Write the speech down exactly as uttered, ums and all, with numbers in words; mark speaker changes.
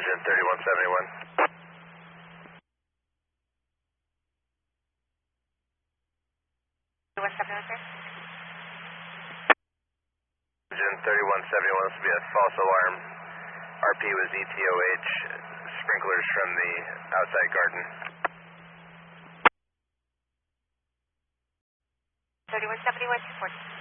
Speaker 1: Oxygen thirty-one seventy-one.
Speaker 2: thirty-one seventy-one, sir.
Speaker 1: Oxygen thirty-one seventy-one, this will be a false alarm. R P was E T O H, sprinklers from the outside garden.
Speaker 2: thirty-one seventy-one, two forty.